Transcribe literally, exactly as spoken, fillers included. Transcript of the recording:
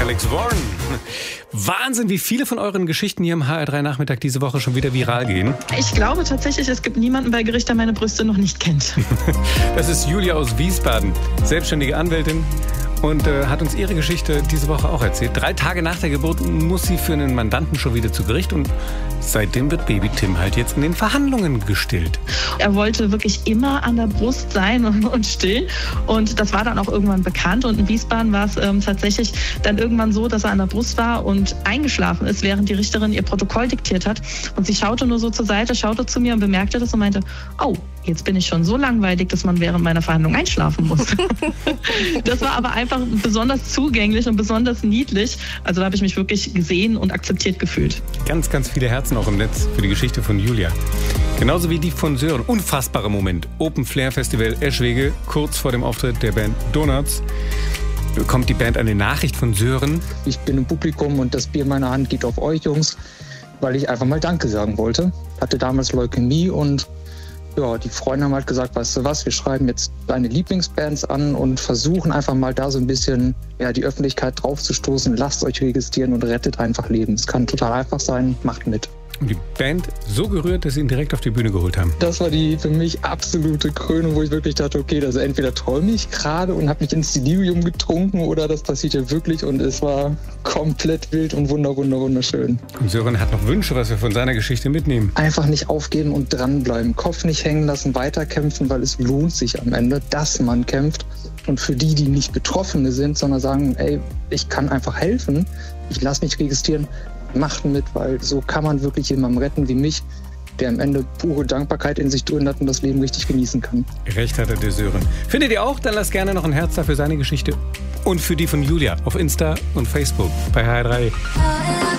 Alex Warren. Wahnsinn, wie viele von euren Geschichten hier im H R drei Nachmittag diese Woche schon wieder viral gehen. Ich glaube tatsächlich, es gibt niemanden bei Gericht, der meine Brüste noch nicht kennt. Das ist Julia aus Wiesbaden, selbstständige Anwältin. Und äh, hat uns ihre Geschichte diese Woche auch erzählt. Drei Tage nach der Geburt muss sie für einen Mandanten schon wieder zu Gericht. Und seitdem wird Baby Tim halt jetzt in den Verhandlungen gestillt. Er wollte wirklich immer an der Brust sein und, und stillen. Und das war dann auch irgendwann bekannt. Und in Wiesbaden war es ähm, tatsächlich dann irgendwann so, dass er an der Brust war und eingeschlafen ist, während die Richterin ihr Protokoll diktiert hat. Und sie schaute nur so zur Seite, schaute zu mir und bemerkte das und meinte, oh, jetzt bin ich schon so langweilig, dass man während meiner Verhandlung einschlafen muss. Das war aber einfach besonders zugänglich und besonders niedlich. Also da habe ich mich wirklich gesehen und akzeptiert gefühlt. Ganz, ganz viele Herzen auch im Netz für die Geschichte von Julia. Genauso wie die von Sören. Unfassbarer Moment. Open Flair Festival Eschwege, kurz vor dem Auftritt der Band Donuts, bekommt die Band eine Nachricht von Sören. Ich bin im Publikum und das Bier in meiner Hand geht auf euch, Jungs, weil ich einfach mal Danke sagen wollte. Hatte damals Leukämie und ja, die Freunde haben halt gesagt, weißt du was, wir schreiben jetzt deine Lieblingsbands an und versuchen einfach mal da so ein bisschen ja, die Öffentlichkeit draufzustoßen. Lasst euch registrieren und rettet einfach Leben. Es kann total einfach sein, macht mit. Und die Band so gerührt, dass sie ihn direkt auf die Bühne geholt haben. Das war die für mich absolute Krönung, wo ich wirklich dachte, okay, also entweder träume ich gerade und habe mich ins Delirium getrunken oder das passiert ja wirklich und es war komplett wild und wunder, wunder, wunderschön. Und Sören hat noch Wünsche, was wir von seiner Geschichte mitnehmen. Einfach nicht aufgeben und dranbleiben, Kopf nicht hängen lassen, weiterkämpfen, weil es lohnt sich am Ende, dass man kämpft. Und für die, die nicht Betroffene sind, sondern sagen, ey, ich kann einfach helfen, ich lasse mich registrieren, macht mit, weil so kann man wirklich jemanden retten wie mich, der am Ende pure Dankbarkeit in sich drin hat und das Leben richtig genießen kann. Recht hatte der Sören. Findet ihr auch? Dann lasst gerne noch ein Herz da für seine Geschichte und für die von Julia auf Insta und Facebook bei H R drei.